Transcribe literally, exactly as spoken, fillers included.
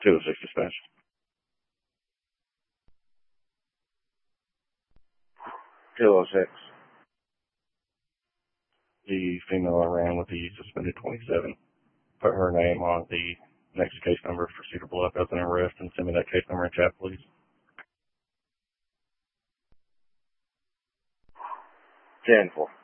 two oh six dispatch. two oh six. The female I ran with the suspended twenty-seven. Put her name on the next case number for Cedar Bluff as an arrest and send me that case number in chat, please. ten four.